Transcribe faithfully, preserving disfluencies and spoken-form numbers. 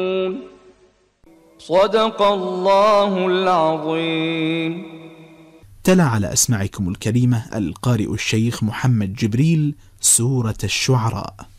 صدق الله العظيم. تلا على أسماعكم الكريمة القارئ الشيخ محمد جبريل سورة الشعراء.